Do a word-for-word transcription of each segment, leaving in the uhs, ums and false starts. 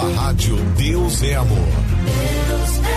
A Rádio Deus é Amor. Deus é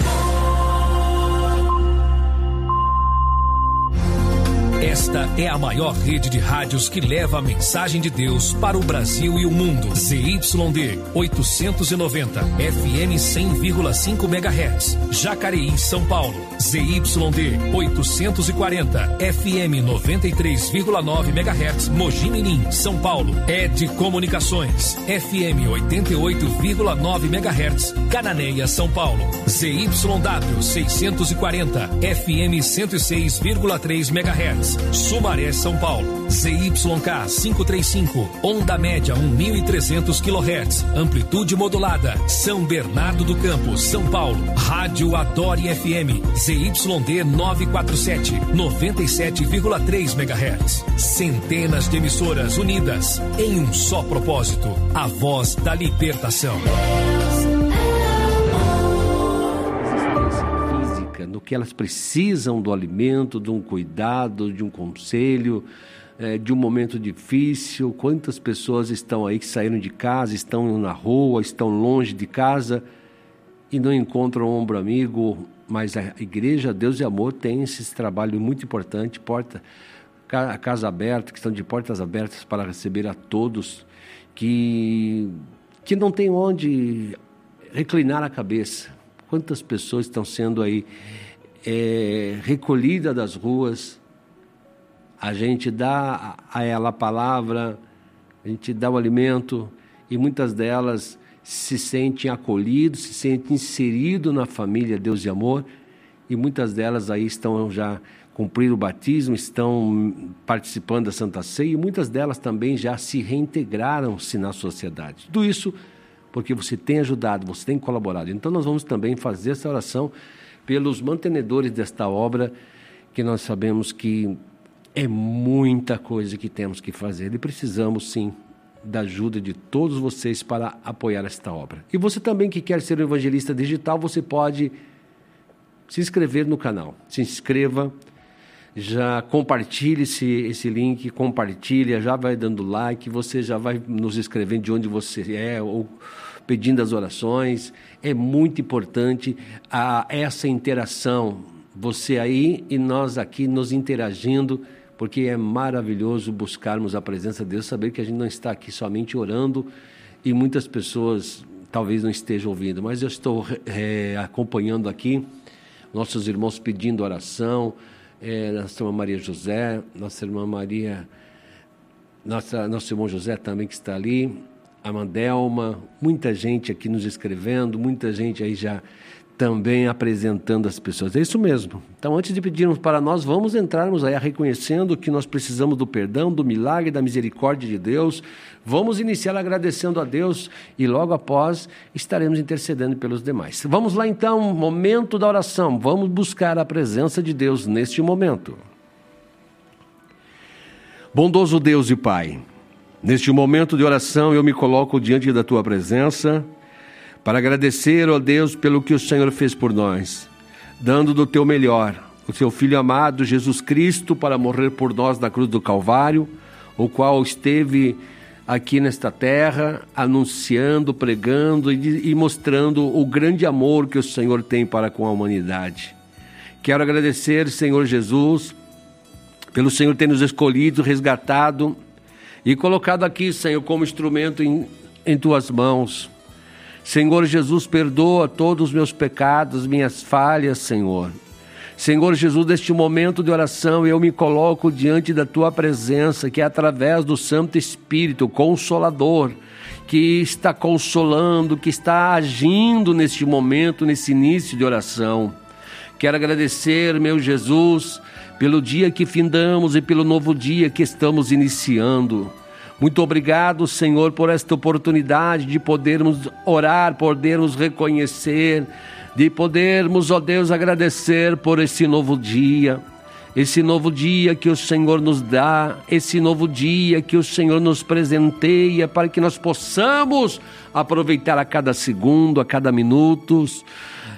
Esta é a maior rede de rádios que leva a mensagem de Deus para o Brasil e o mundo. Z Y D oitocentos e noventa, F M cem vírgula cinco megahertz, Jacareí, São Paulo. Z Y D oitocentos e quarenta, F M noventa e três vírgula nove megahertz, Mogi Mirim, São Paulo. Ed Comunicações, F M oitenta e oito vírgula nove megahertz, Cananéia, São Paulo. Z Y W seiscentos e quarenta, F M cento e seis vírgula três megahertz, Sumaré, São Paulo. Z Y K quinhentos e trinta e cinco, onda média mil e trezentos quilohertz, amplitude modulada, São Bernardo do Campo, São Paulo. Rádio Adore F M, Z Y D novecentos e quarenta e sete, noventa e sete vírgula três megahertz. Centenas de emissoras unidas em um só propósito, a voz da libertação. No que elas precisam do alimento, de um cuidado, de um conselho, é, de um momento difícil. Quantas pessoas estão aí que saíram de casa, estão na rua, estão longe de casa e não encontram um ombro amigo. Mas a Igreja Deus e Amor tem esse trabalho muito importante, porta, a casa aberta, que estão de portas abertas para receber a todos que, que não tem onde reclinar a cabeça. Quantas pessoas estão sendo aí é, recolhidas das ruas, a gente dá a ela a palavra, a gente dá o alimento e muitas delas se sentem acolhidas, se sentem inseridas na família Deus e Amor e muitas delas aí estão já cumprindo o batismo, estão participando da Santa Ceia e muitas delas também já se reintegraram-se na sociedade. Tudo isso porque você tem ajudado, você tem colaborado. Então nós vamos também fazer essa oração pelos mantenedores desta obra, que nós sabemos que é muita coisa que temos que fazer e precisamos sim da ajuda de todos vocês para apoiar esta obra. E você também que quer ser um evangelista digital, você pode se inscrever no canal. Se inscreva, já compartilhe esse, esse link, compartilha, já vai dando like, você já vai nos escrevendo de onde você é, ou pedindo as orações. É muito importante a, essa interação, você aí e nós aqui nos interagindo, porque é maravilhoso buscarmos a presença de Deus, saber que a gente não está aqui somente orando e muitas pessoas talvez não estejam ouvindo, mas eu estou é, acompanhando aqui nossos irmãos pedindo oração, é, nossa irmã Maria José, nossa irmã Maria, nossa, nosso irmão José também que está ali, a Mandelma, muita gente aqui nos escrevendo, muita gente aí já também apresentando as pessoas. É isso mesmo. Então, antes de pedirmos para nós, vamos entrarmos aí reconhecendo que nós precisamos do perdão, do milagre, da misericórdia de Deus. Vamos iniciar agradecendo a Deus e logo após estaremos intercedendo pelos demais. Vamos lá então, momento da oração. Vamos buscar a presença de Deus neste momento. Bondoso Deus e Pai, neste momento de oração eu me coloco diante da Tua presença para agradecer, ó Deus, pelo que o Senhor fez por nós, dando do Teu melhor, o Teu Filho amado, Jesus Cristo, para morrer por nós na cruz do Calvário, o qual esteve aqui nesta terra, anunciando, pregando e, e mostrando o grande amor que o Senhor tem para com a humanidade. Quero agradecer, Senhor Jesus, pelo Senhor ter nos escolhido, resgatado e colocado aqui, Senhor, como instrumento em, em Tuas mãos. Senhor Jesus, perdoa todos os meus pecados, minhas falhas, Senhor. Senhor Jesus, neste momento de oração, eu me coloco diante da Tua presença, que é através do Santo Espírito Consolador, que está consolando, que está agindo neste momento, nesse início de oração. Quero agradecer, meu Jesus, pelo dia que findamos e pelo novo dia que estamos iniciando. Muito obrigado, Senhor, por esta oportunidade de podermos orar, podermos reconhecer, de podermos, ó Deus, agradecer por esse novo dia, esse novo dia que o Senhor nos dá, esse novo dia que o Senhor nos presenteia, para que nós possamos aproveitar a cada segundo, a cada minuto,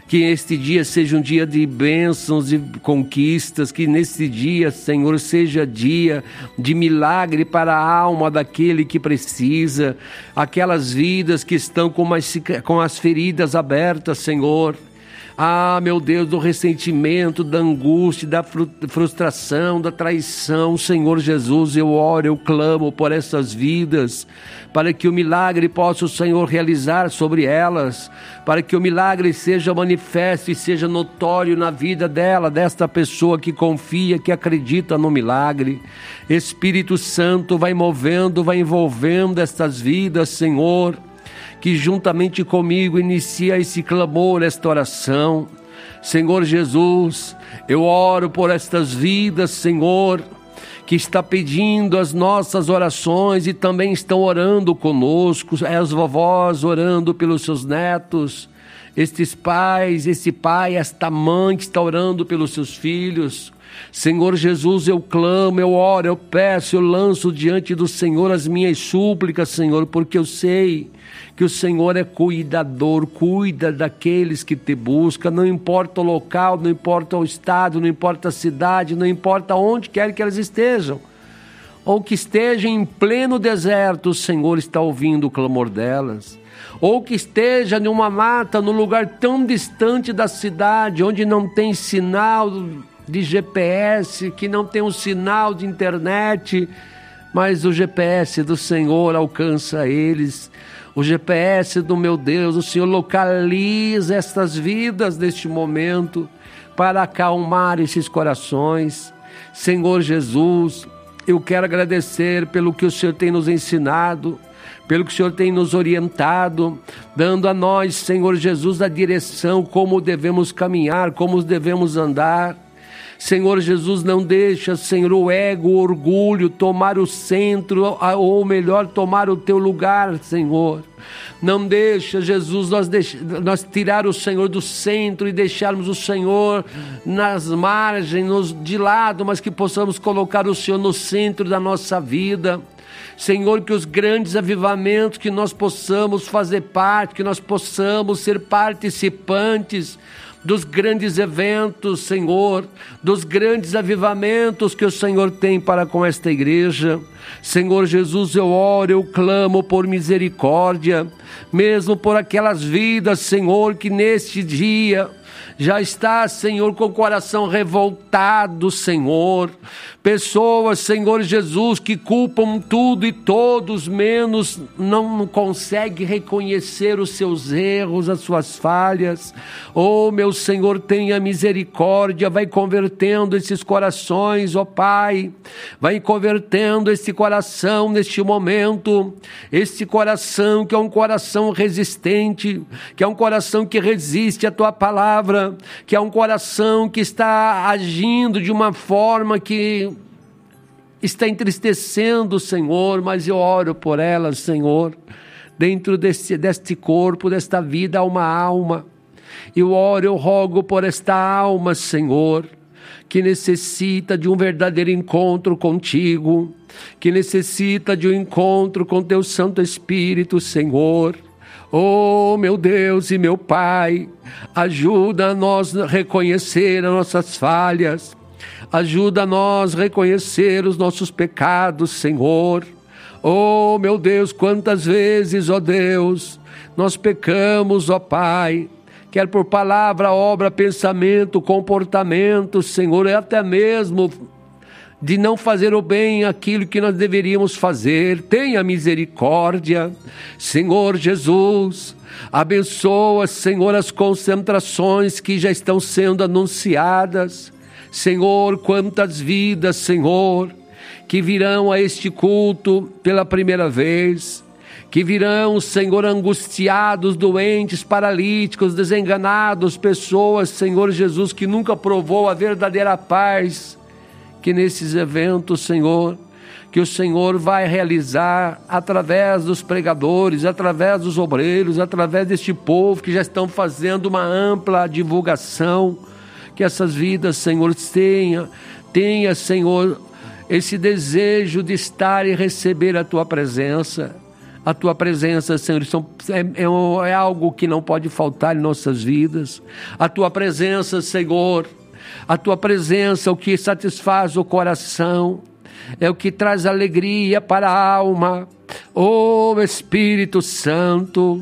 Que este dia seja um dia de bênçãos e conquistas, que nesse dia, Senhor, seja dia de milagre para a alma daquele que precisa, aquelas vidas que estão com, mais, com as feridas abertas, Senhor. Ah, meu Deus, do ressentimento, da angústia, da frustração, da traição, Senhor Jesus, eu oro, eu clamo por essas vidas, para que o milagre possa o Senhor realizar sobre elas, para que o milagre seja manifesto e seja notório na vida dela, desta pessoa que confia, que acredita no milagre. Espírito Santo, vai movendo, vai envolvendo estas vidas, Senhor, que juntamente comigo inicia esse clamor, esta oração. Senhor Jesus, eu oro por estas vidas, Senhor, que está pedindo as nossas orações e também estão orando conosco, as vovós orando pelos seus netos, estes pais, esse pai, esta mãe que está orando pelos seus filhos. Senhor Jesus, eu clamo, eu oro, eu peço, eu lanço diante do Senhor as minhas súplicas, Senhor, porque eu sei que o Senhor é cuidador, cuida daqueles que te buscam, não importa o local, não importa o estado, não importa a cidade, não importa onde quer que elas estejam, ou que estejam em pleno deserto, o Senhor está ouvindo o clamor delas, ou que esteja numa mata, num lugar tão distante da cidade, onde não tem sinal de G P S, que não tem um sinal de internet, mas o G P S do Senhor alcança eles. O G P S do meu Deus, o Senhor localiza estas vidas neste momento para acalmar esses corações. Senhor Jesus, eu quero agradecer pelo que o Senhor tem nos ensinado, pelo que o Senhor tem nos orientado, dando a nós, Senhor Jesus, a direção, como devemos caminhar, como devemos andar. Senhor Jesus, não deixa, Senhor, o ego, o orgulho tomar o centro, ou melhor, tomar o teu lugar, Senhor. Não deixa, Jesus, nós, deix... nós tirar o Senhor do centro e deixarmos o Senhor nas margens, nos... de lado, mas que possamos colocar o Senhor no centro da nossa vida. Senhor, que os grandes avivamentos, que nós possamos fazer parte, que nós possamos ser participantes dos grandes eventos, Senhor, dos grandes avivamentos que o Senhor tem para com esta igreja. Senhor Jesus, eu oro, eu clamo por misericórdia, mesmo por aquelas vidas, Senhor, que neste dia já está, Senhor, com o coração revoltado, Senhor. Pessoas, Senhor Jesus, que culpam tudo e todos, menos não conseguem reconhecer os seus erros, as suas falhas. Oh, meu Senhor, tenha misericórdia, vai convertendo esses corações, ó Pai. Vai convertendo esse coração neste momento, esse coração que é um coração resistente, que é um coração que resiste à Tua palavra, que é um coração que está agindo de uma forma que está entristecendo o Senhor, mas eu oro por elas, Senhor, dentro deste, deste corpo, desta vida, há uma alma. Eu oro, eu rogo por esta alma, Senhor, que necessita de um verdadeiro encontro contigo, que necessita de um encontro com Teu Santo Espírito, Senhor. Oh, meu Deus e meu Pai, ajuda a nós a reconhecer as nossas falhas, ajuda a nós a reconhecer os nossos pecados, Senhor. Oh, meu Deus, quantas vezes, ó Deus, nós pecamos, ó Pai, quer por palavra, obra, pensamento, comportamento, Senhor, e até mesmo de não fazer o bem, aquilo que nós deveríamos fazer. Tenha misericórdia, Senhor Jesus. Abençoa, Senhor, as concentrações que já estão sendo anunciadas. Senhor, quantas vidas, Senhor, que virão a este culto pela primeira vez, que virão, Senhor, angustiados, doentes, paralíticos, desenganados, pessoas, Senhor Jesus, que nunca provou a verdadeira paz, que nesses eventos, Senhor, que o Senhor vai realizar através dos pregadores, através dos obreiros, através deste povo que já estão fazendo uma ampla divulgação, que essas vidas, Senhor, tenha, tenha, Senhor, esse desejo de estar e receber a Tua presença. A Tua presença, Senhor, é, é, é algo que não pode faltar em nossas vidas. A Tua presença, Senhor, a Tua presença é o que satisfaz o coração, é o que traz alegria para a alma. Ó Espírito Santo,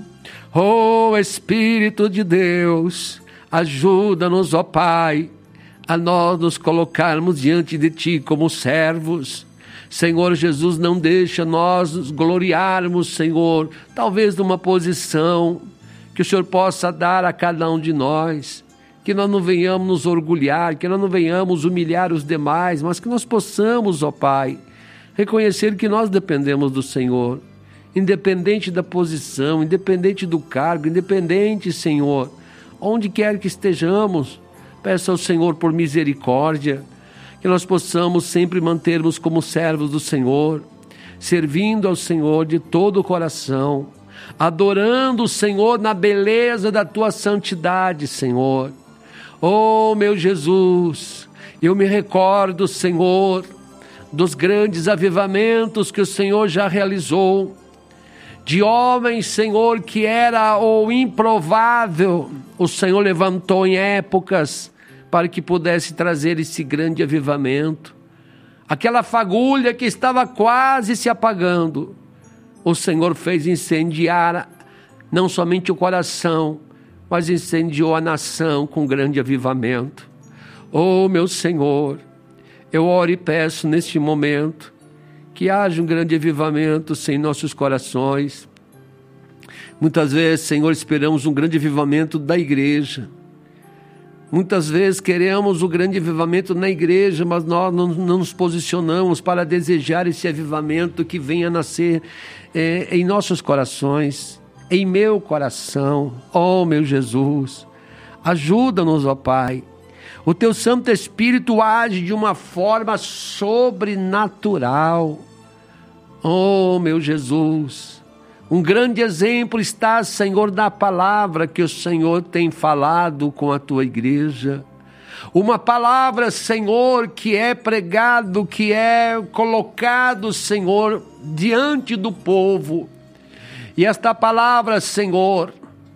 ó Espírito de Deus, ajuda-nos, ó Pai, a nós nos colocarmos diante de Ti como servos. Senhor Jesus, não deixa nós nos gloriarmos, Senhor, talvez numa posição que o Senhor possa dar a cada um de nós, que nós não venhamos nos orgulhar, que nós não venhamos humilhar os demais, mas que nós possamos, ó Pai, reconhecer que nós dependemos do Senhor, independente da posição, independente do cargo, independente, Senhor, onde quer que estejamos. Peça ao Senhor por misericórdia, que nós possamos sempre mantermos como servos do Senhor, servindo ao Senhor de todo o coração, adorando o Senhor na beleza da Tua santidade, Senhor. Oh, meu Jesus, eu me recordo, Senhor, dos grandes avivamentos que o Senhor já realizou, de homens, Senhor, que era o improvável, o Senhor levantou em épocas para que pudesse trazer esse grande avivamento. Aquela fagulha que estava quase se apagando, o Senhor fez incendiar não somente o coração, mas incendiou a nação com grande avivamento. Oh, meu Senhor, eu oro e peço neste momento que haja um grande avivamento em nossos corações. Muitas vezes, Senhor, esperamos um grande avivamento da igreja. Muitas vezes queremos o grande avivamento na igreja, mas nós não, não nos posicionamos para desejar esse avivamento que venha nascer é, em nossos corações, em meu coração. Oh, meu Jesus, ajuda-nos, ó Pai. O Teu Santo Espírito age de uma forma sobrenatural. Oh, meu Jesus, um grande exemplo está, Senhor, da palavra que o Senhor tem falado com a Tua igreja. Uma palavra, Senhor, que é pregado, que é colocado, Senhor, diante do povo. E esta palavra, Senhor,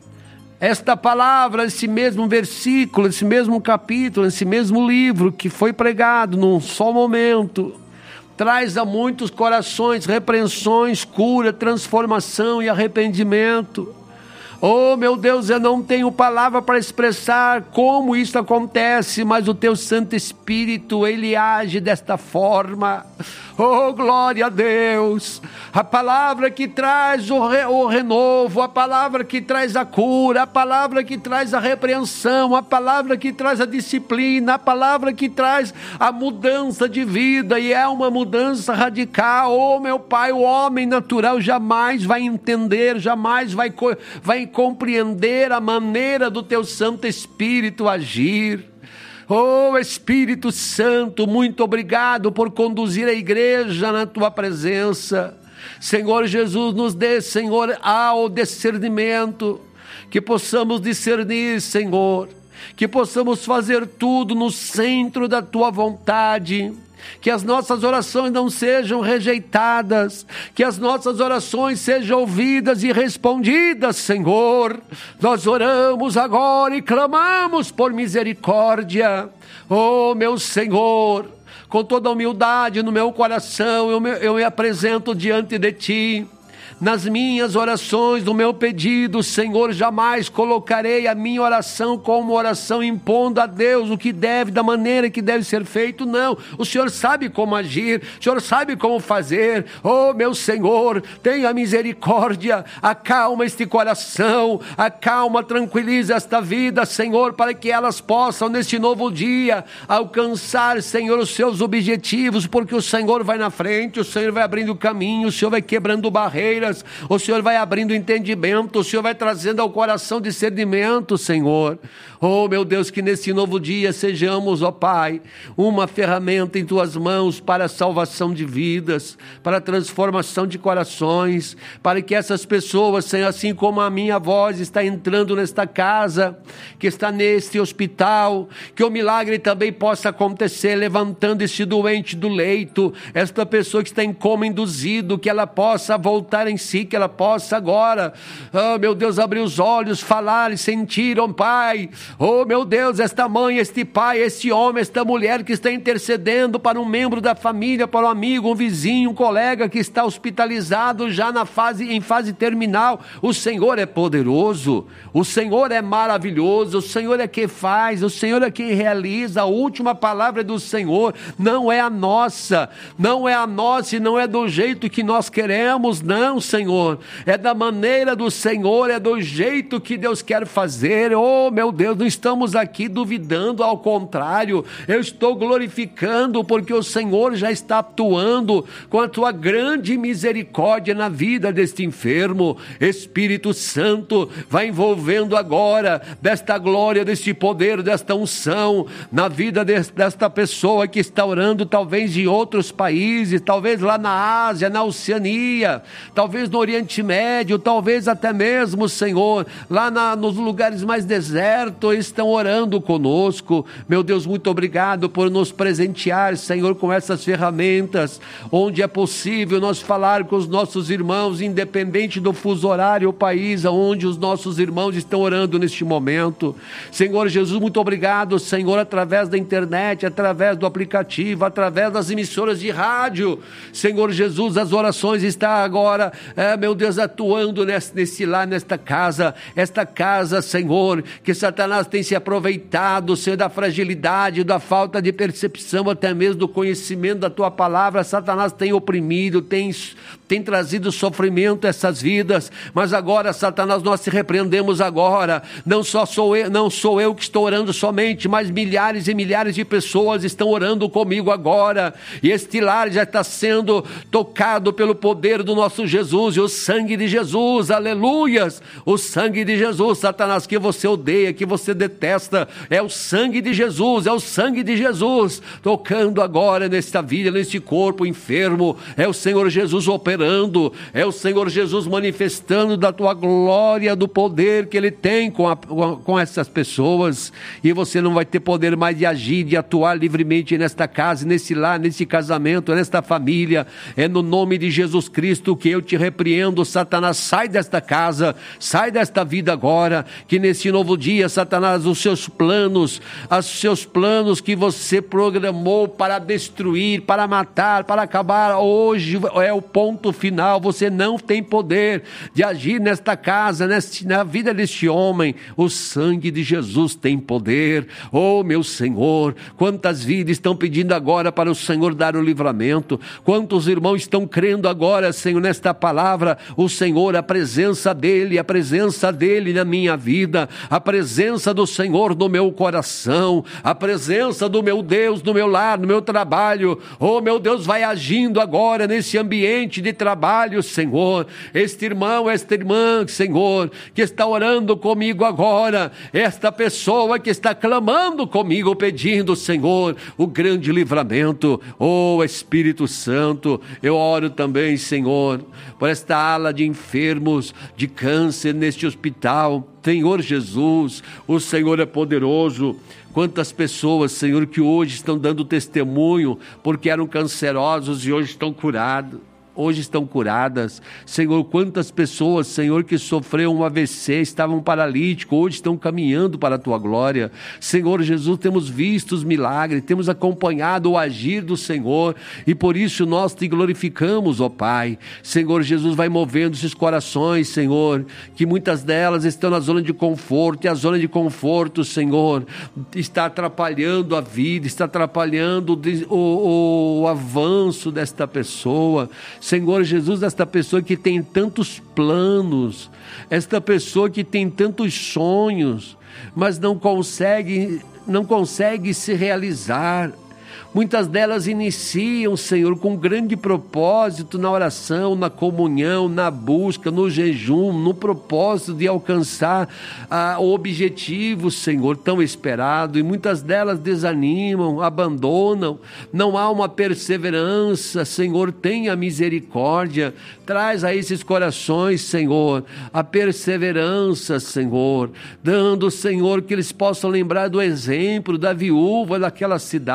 esta palavra, esse mesmo versículo, esse mesmo capítulo, esse mesmo livro que foi pregado num só momento, traz a muitos corações repreensões, cura, transformação e arrependimento. Oh, meu Deus, eu não tenho palavra para expressar como isso acontece, mas o Teu Santo Espírito, Ele age desta forma. Oh, glória a Deus! A palavra que traz o, re, o renovo, a palavra que traz a cura, a palavra que traz a repreensão, a palavra que traz a disciplina, a palavra que traz a mudança de vida, e é uma mudança radical. Oh, meu Pai, o homem natural jamais vai entender, jamais vai, vai compreender a maneira do Teu Santo Espírito agir. Oh, Espírito Santo, muito obrigado por conduzir a igreja na Tua presença. Senhor Jesus, nos dê, Senhor, ao discernimento, que possamos discernir, Senhor, que possamos fazer tudo no centro da Tua vontade, que as nossas orações não sejam rejeitadas, que as nossas orações sejam ouvidas e respondidas, Senhor. Nós oramos agora e clamamos por misericórdia. Oh, meu Senhor, com toda a humildade no meu coração, eu me, eu me apresento diante de Ti. Nas minhas orações, no meu pedido, Senhor, jamais colocarei a minha oração como oração impondo a Deus o que deve, da maneira que deve ser feito, não. O Senhor sabe como agir, o Senhor sabe como fazer. Oh, meu Senhor, tenha misericórdia, acalma este coração, acalma, tranquiliza esta vida, Senhor, para que elas possam, neste novo dia, alcançar, Senhor, os seus objetivos, porque o Senhor vai na frente, o Senhor vai abrindo o caminho, o Senhor vai quebrando barreiras, o Senhor vai abrindo entendimento, o Senhor vai trazendo ao coração discernimento, Senhor. Oh, meu Deus, que nesse novo dia sejamos, ó Pai, uma ferramenta em Tuas mãos para a salvação de vidas, para a transformação de corações, para que essas pessoas, assim como a minha voz está entrando nesta casa, que está neste hospital, que o milagre também possa acontecer, levantando este doente do leito, esta pessoa que está em coma induzido, que ela possa voltar em si, que ela possa agora, oh meu Deus, abrir os olhos, falar e sentir, oh Pai, oh meu Deus, esta mãe, este pai, este homem, esta mulher que está intercedendo para um membro da família, para um amigo, um vizinho, um colega que está hospitalizado já na fase, em fase terminal. O Senhor é poderoso, o Senhor é maravilhoso, o Senhor é quem faz, o Senhor é quem realiza. A última palavra é do Senhor, não é a nossa, não é a nossa e não é do jeito que nós queremos, não, Senhor, é da maneira do Senhor, é do jeito que Deus quer fazer. Oh meu Deus, não estamos aqui duvidando, ao contrário, eu estou glorificando porque o Senhor já está atuando com a tua grande misericórdia na vida deste enfermo. Espírito Santo, vai envolvendo agora desta glória, deste poder, desta unção na vida desta pessoa que está orando, talvez em outros países, talvez lá na Ásia, na Oceania, talvez no Oriente Médio, talvez até mesmo, Senhor, lá na, nos lugares mais desertos, estão orando conosco. Meu Deus, muito obrigado por nos presentear, Senhor, com essas ferramentas, onde é possível nós falar com os nossos irmãos, independente do fuso horário, o país onde os nossos irmãos estão orando neste momento. Senhor Jesus, muito obrigado, Senhor, através da internet, através do aplicativo, através das emissoras de rádio. Senhor Jesus, as orações estão agora, é, meu Deus, atuando nesse, nesse lar, nesta casa, esta casa, Senhor, que Satanás tem se aproveitado, Senhor, da fragilidade, da falta de percepção, até mesmo do conhecimento da Tua palavra. Satanás tem oprimido, tem, tem trazido sofrimento a essas vidas, mas agora, Satanás, nós te repreendemos agora. Não só sou eu, não sou eu que estou orando somente, mas milhares e milhares de pessoas estão orando comigo agora, e este lar já está sendo tocado pelo poder do nosso Jesus, e o sangue de Jesus, aleluias, o sangue de Jesus. Satanás, que você odeia, que você detesta, é o sangue de Jesus, é o sangue de Jesus, tocando agora nesta vida, neste corpo enfermo, é o Senhor Jesus operando, é o Senhor Jesus manifestando da tua glória, do poder que Ele tem com, a, com essas pessoas, e você não vai ter poder mais de agir, de atuar livremente nesta casa, nesse lar, nesse casamento, nesta família. É no nome de Jesus Cristo que eu te repreendo, Satanás, sai desta casa, sai desta vida agora, que nesse novo dia, Satanás, os seus planos, os seus planos que você programou para destruir, para matar, para acabar, hoje é o ponto final. Você não tem poder de agir nesta casa, nesta, na vida deste homem. O sangue de Jesus tem poder. Oh meu Senhor, quantas vidas estão pedindo agora para o Senhor dar o livramento, quantos irmãos estão crendo agora, Senhor, nesta palavra. O Senhor, a presença dEle, a presença dEle na minha vida, a presença do Senhor no meu coração, a presença do meu Deus no meu lar, no meu trabalho. Oh meu Deus, vai agindo agora nesse ambiente de trabalho, Senhor. Este irmão, esta irmã, Senhor, que está orando comigo agora, esta pessoa que está clamando comigo, pedindo, Senhor, o grande livramento. Oh Espírito Santo, eu oro também, Senhor, por esta ala de enfermos de câncer neste hospital. Senhor Jesus, o Senhor é poderoso. Quantas pessoas, Senhor, que hoje estão dando testemunho porque eram cancerosos e hoje estão curados. Hoje estão curadas. Senhor, quantas pessoas, Senhor, que sofreram um A V C, estavam paralíticos, hoje estão caminhando para a Tua glória. Senhor Jesus, temos visto os milagres, temos acompanhado o agir do Senhor, e por isso nós te glorificamos, ó Pai. Senhor Jesus, vai movendo esses corações, Senhor, que muitas delas estão na zona de conforto, e a zona de conforto, Senhor, está atrapalhando a vida, está atrapalhando o, o, o avanço desta pessoa. Senhor Jesus, esta pessoa que tem tantos planos, esta pessoa que tem tantos sonhos, mas não consegue, não consegue se realizar. Muitas delas iniciam, Senhor, com um grande propósito na oração, na comunhão, na busca, no jejum, no propósito de alcançar ah, o objetivo, Senhor, tão esperado, e muitas delas desanimam, abandonam, não há uma perseverança. Senhor, tenha misericórdia, traz a esses corações, Senhor, a perseverança, Senhor, dando, Senhor, que eles possam lembrar do exemplo da viúva daquela cidade,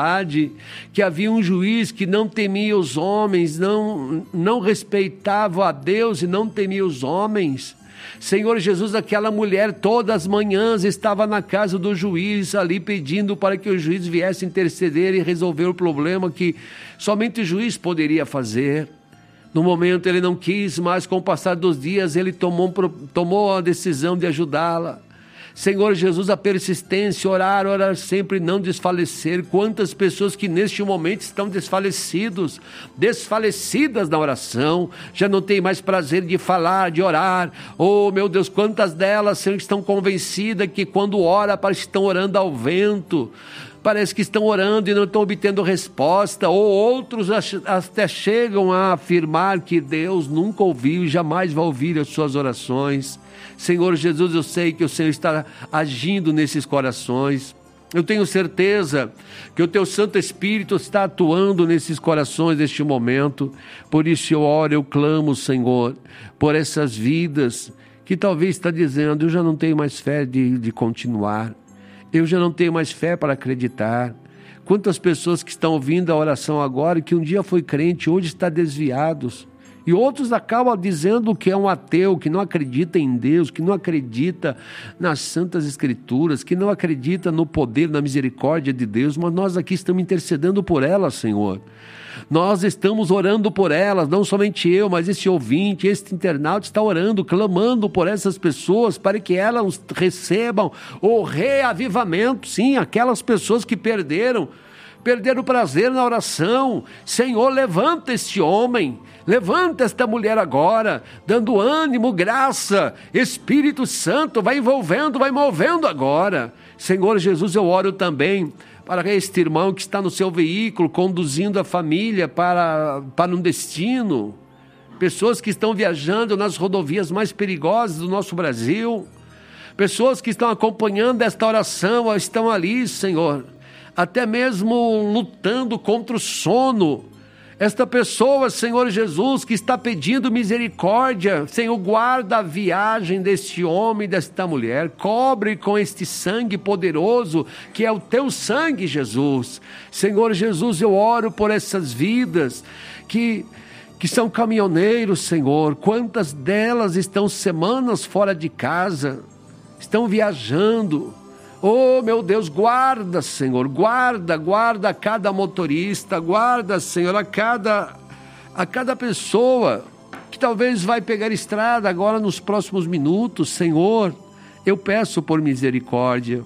nove, que havia um juiz que não temia os homens, não, não respeitava a Deus e não temia os homens. Senhor Jesus, aquela mulher todas as manhãs estava na casa do juiz ali pedindo para que o juiz viesse interceder e resolver o problema que somente o juiz poderia fazer. No momento ele não quis, mas com o passar dos dias ele tomou, tomou a decisão de ajudá-la. Senhor Jesus, a persistência, orar, orar sempre, não desfalecer. Quantas pessoas que neste momento estão desfalecidos, desfalecidas na oração, já não tem mais prazer de falar, de orar. Oh meu Deus, quantas delas, Senhor, estão convencidas que quando ora, parece que estão orando ao vento. Parece que estão orando e não estão obtendo resposta, ou outros até chegam a afirmar que Deus nunca ouviu e jamais vai ouvir as suas orações. Senhor Jesus, eu sei que o Senhor está agindo nesses corações. Eu tenho certeza que o Teu Santo Espírito está atuando nesses corações neste momento. Por isso eu oro, eu clamo, Senhor, por essas vidas que talvez está dizendo, eu já não tenho mais fé de, de continuar. Eu já não tenho mais fé para acreditar. Quantas pessoas que estão ouvindo a oração agora, que um dia foi crente, hoje está desviados. E outros acabam dizendo que é um ateu, que não acredita em Deus, que não acredita nas Santas Escrituras, que não acredita no poder, na misericórdia de Deus. Mas nós aqui estamos intercedendo por elas, Senhor. Nós estamos orando por elas, não somente eu, mas esse ouvinte, este internauta está orando, clamando por essas pessoas para que elas recebam o reavivamento. Sim, aquelas pessoas que perderam, perderam o prazer na oração. Senhor, levanta este homem, levanta esta mulher agora, dando ânimo, graça. Espírito Santo, vai envolvendo, vai movendo agora. Senhor Jesus, eu oro também para este irmão que está no seu veículo, conduzindo a família para, para um destino. Pessoas que estão viajando nas rodovias mais perigosas do nosso Brasil. Pessoas que estão acompanhando esta oração, estão ali, Senhor, até mesmo lutando contra o sono. Esta pessoa, Senhor Jesus, que está pedindo misericórdia, Senhor, guarda a viagem deste homem, desta mulher, cobre com este sangue poderoso, que é o Teu sangue, Jesus. Senhor Jesus, eu oro por essas vidas que, que são caminhoneiros, Senhor. Quantas delas estão semanas fora de casa, estão viajando. Oh, meu Deus, guarda, Senhor, guarda, guarda a cada motorista, guarda, Senhor, a cada, a cada pessoa que talvez vai pegar estrada agora nos próximos minutos. Senhor, eu peço por misericórdia.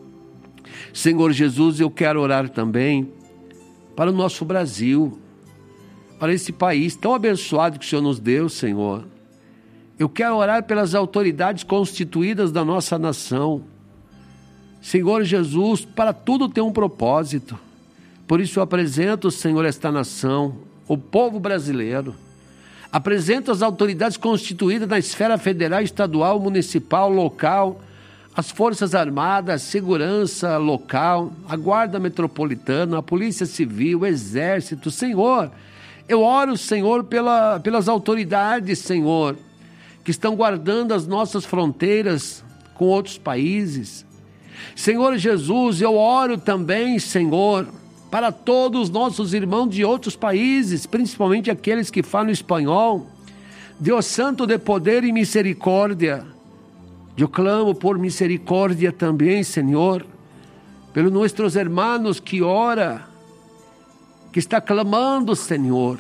Senhor Jesus, eu quero orar também para o nosso Brasil, para esse país tão abençoado que o Senhor nos deu, Senhor. Eu quero orar pelas autoridades constituídas da nossa nação. Senhor Jesus, para tudo tem um propósito. Por isso eu apresento, Senhor, esta nação, o povo brasileiro. Apresento as autoridades constituídas na esfera federal, estadual, municipal, local, as Forças Armadas, a segurança local, a Guarda Metropolitana, a Polícia Civil, o Exército. Senhor, eu oro, Senhor, pela, pelas autoridades, Senhor, que estão guardando as nossas fronteiras com outros países. Senhor Jesus, eu oro também, Senhor, para todos os nossos irmãos de outros países, principalmente aqueles que falam espanhol. Deus Santo de poder e misericórdia, eu clamo por misericórdia também, Senhor, pelos nossos irmãos que ora, que está clamando, Senhor,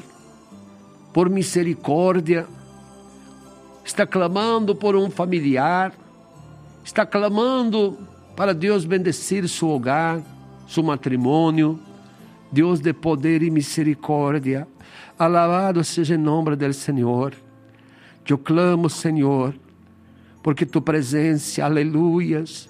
por misericórdia, está clamando por um familiar, está clamando para Deus bendecir seu hogar, seu matrimônio. Deus de poder e misericórdia, alabado seja o nome do Senhor. Eu clamo, Senhor, porque tu presença, aleluias,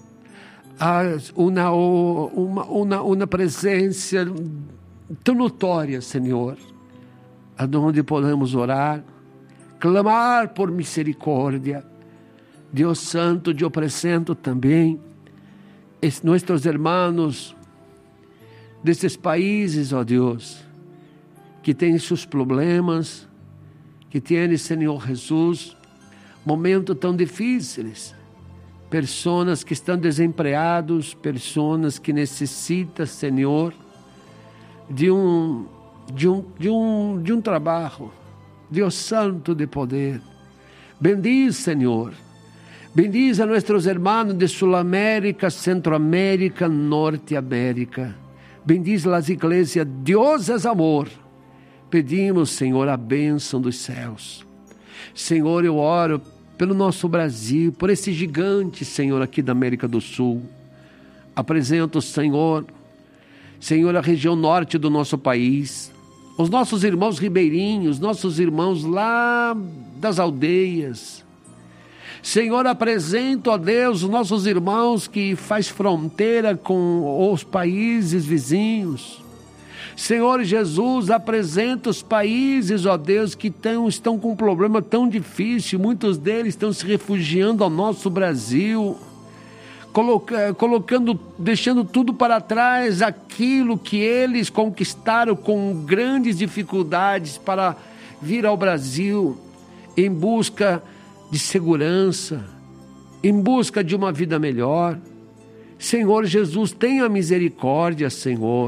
uma, uma, uma, uma presença tão notória, Senhor, aonde podemos orar, clamar por misericórdia. Deus Santo, eu apresento também nossos irmãos desses países, ó Deus, que têm seus problemas, que têm, Senhor Jesus, momentos tão difíceis, pessoas que estão desempregados, pessoas que necessitam, Senhor, de um, de um, de um, de um trabalho. Deus Santo de poder, bendiz, Senhor. Bendiz a nossos irmãos de Sul-América, Centro-América, Norte-América. Bendiz as igrejas. Deus é amor. Pedimos, Senhor, a bênção dos céus. Senhor, eu oro pelo nosso Brasil, por esse gigante, Senhor, aqui da América do Sul. Apresento, Senhor, Senhor, a região norte do nosso país, os nossos irmãos ribeirinhos, nossos irmãos lá das aldeias. Senhor, apresento, ó Deus, os nossos irmãos que faz fronteira com os países vizinhos. Senhor Jesus, apresenta os países, ó Deus, que tão, estão com um problema tão difícil, muitos deles estão se refugiando ao nosso Brasil, coloca, colocando, deixando tudo para trás, aquilo que eles conquistaram com grandes dificuldades para vir ao Brasil, em busca de segurança, em busca de uma vida melhor. Senhor Jesus, tenha misericórdia, Senhor.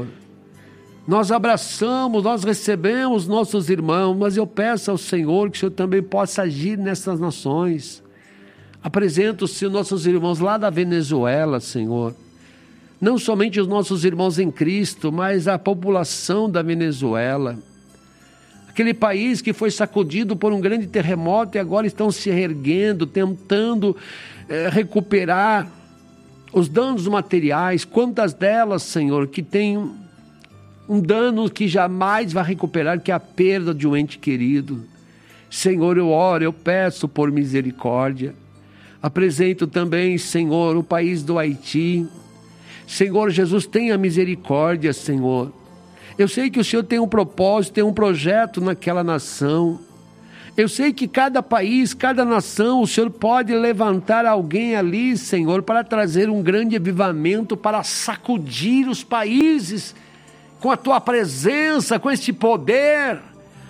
Nós abraçamos, nós recebemos nossos irmãos, mas eu peço ao Senhor que o Senhor também possa agir nessas nações. Apresento os nossos irmãos lá da Venezuela, Senhor. Não somente os nossos irmãos em Cristo, mas a população da Venezuela. Aquele país que foi sacudido por um grande terremoto e agora estão se reerguendo, tentando é, recuperar os danos materiais. Quantas delas, Senhor, que têm um dano que jamais vai recuperar, que é a perda de um ente querido. Senhor, eu oro, eu peço por misericórdia. Apresento também, Senhor, o país do Haiti. Senhor Jesus, tenha misericórdia, Senhor. Eu sei que o Senhor tem um propósito, tem um projeto naquela nação. Eu sei que cada país, cada nação, o Senhor pode levantar alguém ali, Senhor, para trazer um grande avivamento, para sacudir os países com a Tua presença, com este poder,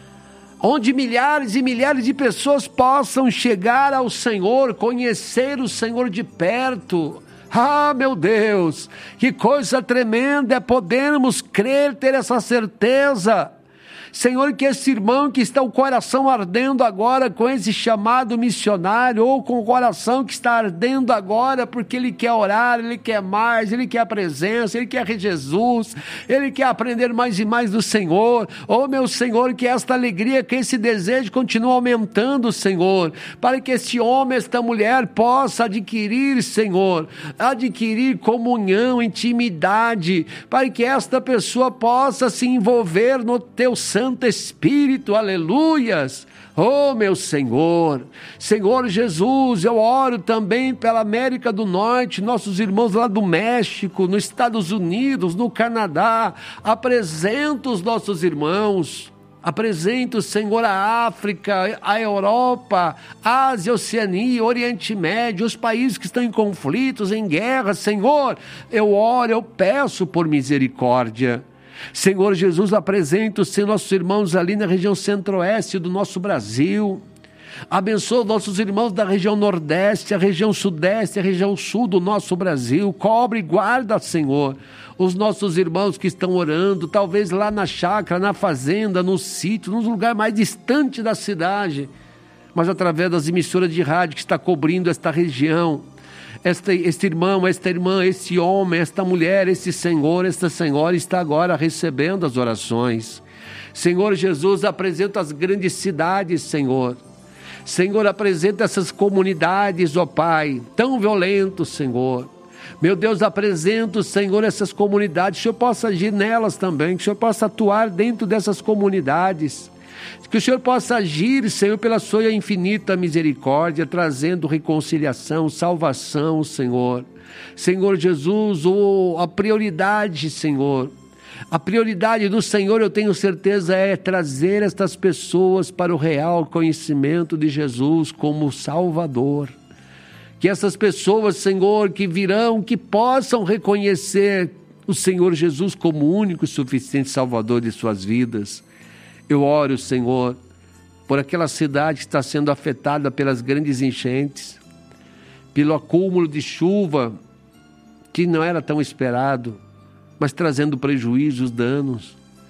onde milhares e milhares de pessoas possam chegar ao Senhor, conhecer o Senhor de perto. Ah, meu Deus, que coisa tremenda é podermos crer, ter essa certeza. Senhor, que esse irmão que está o coração ardendo agora com esse chamado missionário, ou com o coração que está ardendo agora porque ele quer orar, ele quer mais, ele quer a presença, ele quer Jesus, ele quer aprender mais e mais do Senhor. Oh, meu Senhor, que esta alegria, que esse desejo continue aumentando, Senhor, para que esse homem, esta mulher possa adquirir, Senhor, adquirir comunhão, intimidade, para que esta pessoa possa se envolver no Teu Santo Espírito, aleluias. Oh, meu Senhor, Senhor Jesus, eu oro também pela América do Norte, nossos irmãos lá do México, nos Estados Unidos, no Canadá. Apresento os nossos irmãos, apresento, Senhor, a África, a Europa, a Ásia, Oceania, Oriente Médio, os países que estão em conflitos, em guerra. Senhor, eu oro, eu peço por misericórdia. Senhor Jesus, apresento os nossos irmãos ali na região centro-oeste do nosso Brasil. Abençoa nossos irmãos da região nordeste, a região sudeste, a região sul do nosso Brasil. Cobre e guarda, Senhor, os nossos irmãos que estão orando, talvez lá na chácara, na fazenda, no sítio, num lugar mais distante da cidade, mas através das emissoras de rádio que está cobrindo esta região. Este, este irmão, esta irmã, esse homem, esta mulher, esse senhor, esta senhora está agora recebendo as orações. Senhor Jesus, apresenta as grandes cidades, Senhor. Senhor, apresenta essas comunidades, ó Pai, tão violentos, Senhor. Meu Deus, apresento, Senhor, essas comunidades, que o Senhor possa agir nelas também, que o Senhor possa atuar dentro dessas comunidades. Que o Senhor possa agir, Senhor, pela sua infinita misericórdia, trazendo reconciliação, salvação, Senhor. Senhor Jesus, oh, a prioridade, Senhor, a prioridade do Senhor, eu tenho certeza, é trazer estas pessoas para o real conhecimento de Jesus como Salvador. Que essas pessoas, Senhor, que virão, que possam reconhecer o Senhor Jesus como único e suficiente Salvador de suas vidas. Eu oro, Senhor, por aquela cidade que está sendo afetada pelas grandes enchentes, pelo acúmulo de chuva que não era tão esperado, mas trazendo prejuízos, danos.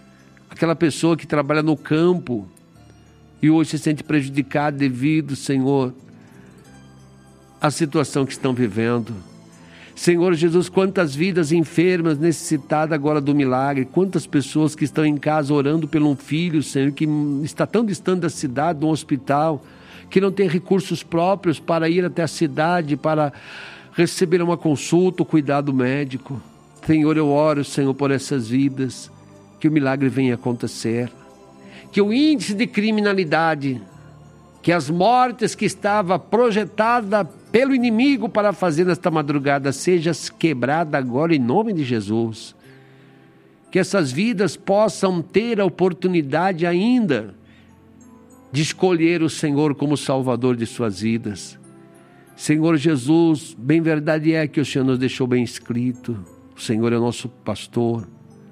aquela pessoa que trabalha no campo e hoje se sente prejudicada devido, Senhor, à situação que estão vivendo. Senhor Jesus, quantas vidas enfermas necessitadas agora do milagre, quantas pessoas que estão em casa orando por um filho, Senhor, que está tão distante da cidade, do hospital, que não tem recursos próprios para ir até a cidade, para receber uma consulta, um cuidado médico. Senhor, eu oro, Senhor, por essas vidas, que o milagre venha acontecer, que o índice de criminalidade, que as mortes que estava projetada pelo inimigo para fazer nesta madrugada seja quebrada agora em nome de Jesus. Que essas vidas possam ter a oportunidade ainda de escolher o Senhor como Salvador de suas vidas. Senhor Jesus, bem verdade é que o Senhor nos deixou bem escrito. O Senhor é o nosso pastor.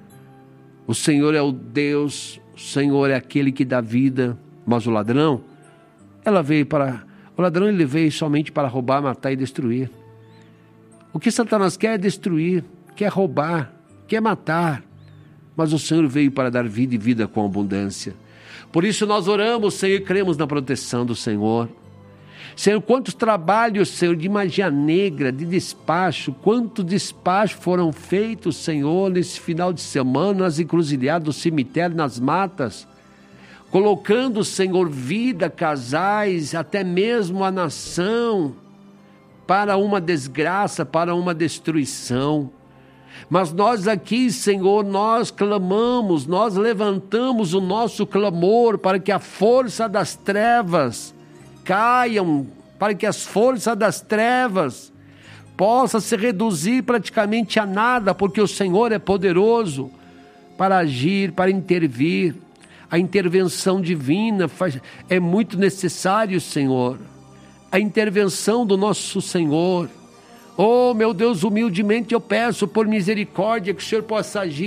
O Senhor é o Deus, o Senhor é aquele que dá vida. Mas o ladrão, ela veio para... O ladrão ele veio somente para roubar, matar e destruir. O que Satanás quer é destruir, quer roubar, quer matar. Mas o Senhor veio para dar vida e vida com abundância. Por isso nós oramos, Senhor, e cremos na proteção do Senhor. Senhor, quantos trabalhos, Senhor, de magia negra, de despacho, quantos despachos foram feitos, Senhor, nesse final de semana, nas encruzilhadas do cemitério, nas matas, colocando, Senhor, vida, casais, até mesmo a nação, para uma desgraça, para uma destruição. Mas nós aqui, Senhor, nós clamamos, nós levantamos o nosso clamor para que a força das trevas caiam, para que as forças das trevas possam se reduzir praticamente a nada, porque o Senhor é poderoso para agir, para intervir. A intervenção divina faz, é muito necessário, Senhor. A intervenção do nosso Senhor. Oh, meu Deus, humildemente eu peço por misericórdia que o Senhor possa agir